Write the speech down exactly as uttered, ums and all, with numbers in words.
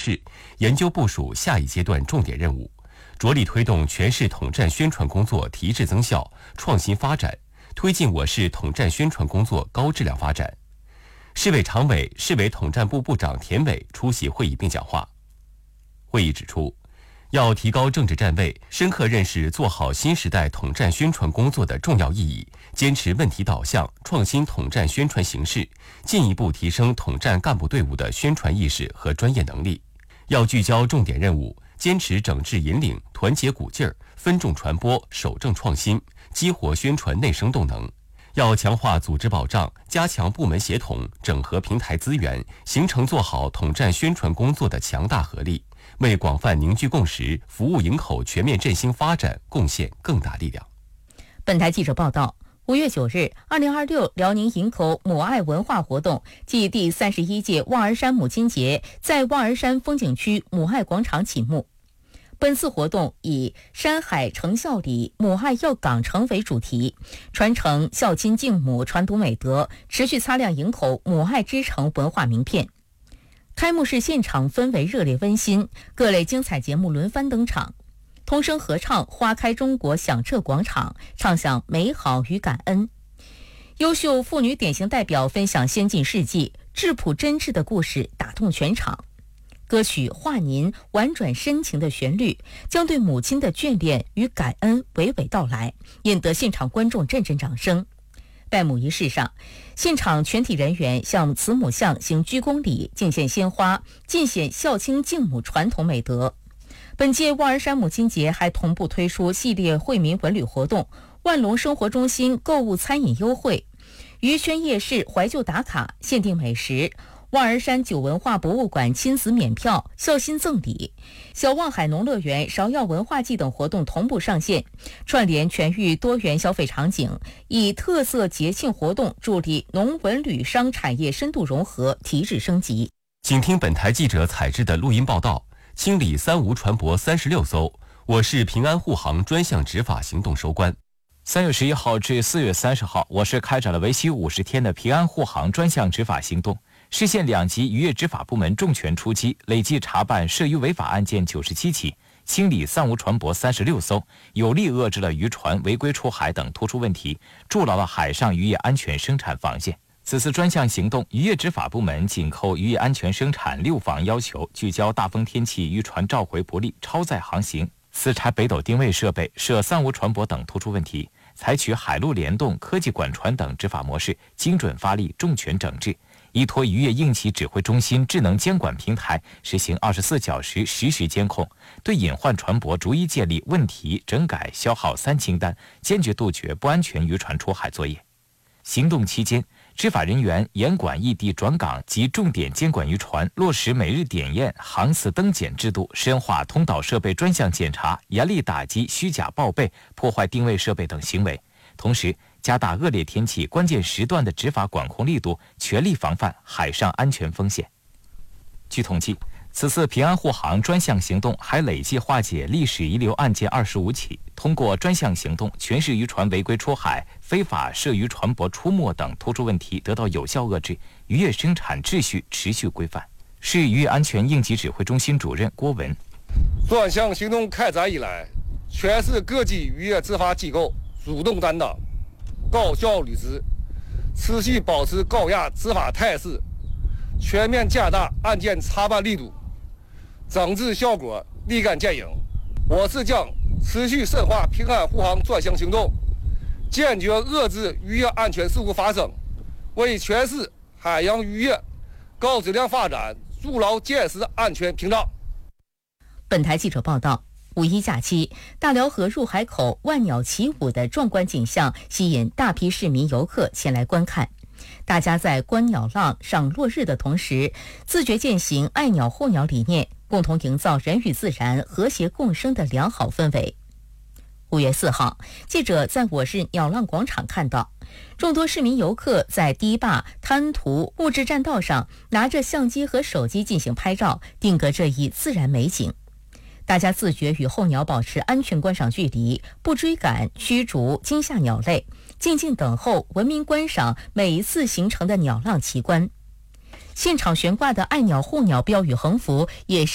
势，研究部署下一阶段重点任务，着力推动全市统战宣传工作提质增效、创新发展，推进我市统战宣传工作高质量发展。市委常委、市委统战部部长田伟出席会议并讲话。会议指出，要提高政治站位，深刻认识做好新时代统战宣传工作的重要意义，坚持问题导向，创新统战宣传形式，进一步提升统战干部队伍的宣传意识和专业能力。要聚焦重点任务，坚持整治引领、团结鼓劲儿，分众传播，守正创新，激活宣传内生动能。要强化组织保障，加强部门协同，整合平台资源，形成做好统战宣传工作的强大合力，为广泛凝聚共识、服务营口全面振兴发展贡献更大力量。 本台记者报道，五月九日，二零二六辽宁营口母爱文化活动暨第三十一届望儿山母亲节在望儿山风景区母爱广场启幕。本次活动以山海成孝礼，母爱要岗成为主题，传承孝亲敬母传统美德，持续擦亮营口母爱之城文化名片。开幕式现场氛围热烈温馨，各类精彩节目轮番登场，童声合唱《花开中国》响彻广场，唱响美好与感恩。优秀妇女典型代表分享先进事迹，质朴真挚的故事打动全场。歌曲《画您》婉转深情的旋律，将对母亲的眷恋与感恩娓娓道来，引得现场观众阵阵掌声。拜母仪式上，现场全体人员向慈母像行鞠躬礼，敬献鲜花，尽显孝亲敬母传统美德。本届望儿山母亲节还同步推出系列惠民文旅活动，万隆生活中心购物餐饮优惠，渔圈夜市怀旧打卡，限定美食，望儿山酒文化博物馆亲子免票，孝心赠礼，小望海农乐园芍药文化季等活动同步上线，串联全域多元消费场景，以特色节庆活动助力农文旅商产业深度融合，提质升级。 请听本台记者采制的录音报道。清理三无船舶三十六艘，我市平安护航专项执法行动收官。 三月十一号至四月三十号，我市开展了为期五十天的平安护航专项执法行动，市县两级渔业执法部门重拳出击，累计查办涉渔违法案件九十七起，清理三无船舶三十六艘，有力遏制了渔船违规出海等突出问题，筑牢了海上渔业安全生产防线。此次专项行动，渔业执法部门紧扣渔业安全生产六防要求，聚焦大风天气渔船召回不利、超载航行、私拆北斗定位设备、涉三无船舶等突出问题，采取海陆联动、科技管船等执法模式，精准发力，重拳整治。依托渔业应急指挥中心智能监管平台，实行二十四小时实时监控，对隐患船舶逐一建立问题、整改、消耗三清单，坚决杜绝不安全渔船出海作业。行动期间，执法人员严管异地转港及重点监管渔船，落实每日点验、航次登检制度，深化通岛设备专项检查，严厉打击虚假报备、破坏定位设备等行为。同时，加大恶劣天气关键时段的执法管控力度，全力防范海上安全风险。据统计，此次平安护航专项行动还累计化解历史遗留案件二十五起。通过专项行动，全市渔船违规出海、非法涉渔船舶出没等突出问题得到有效遏制，渔业生产秩序持续规范。市渔业安全应急指挥中心主任郭文： 专项行动开展以来，全市各级渔业执法机构主动担当、高效履职，持续保持高压执法态势，全面加大案件查办力度，整治效果立竿见影。我市将持续深化平安护航专项行动，坚决遏制渔业安全事故发生，为全市海洋渔业高质量发展筑牢坚实安全屏障。 本台记者报道，五一假期，大辽河入海口万鸟齐舞的壮观景象吸引大批市民游客前来观看。大家在观鸟浪、赏落日的同时，自觉践行爱鸟护鸟理念，共同营造人与自然和谐共生的良好氛围。五月四号，记者在我市鸟浪广场看到，众多市民游客在堤坝、滩涂、木质栈道上拿着相机和手机进行拍照，定格这一自然美景。大家自觉与候鸟保持安全观赏距离，不追赶、驱逐、惊吓鸟类，静静等候，文明观赏每一次形成的鸟浪奇观。现场悬挂的爱鸟护鸟标语横幅也是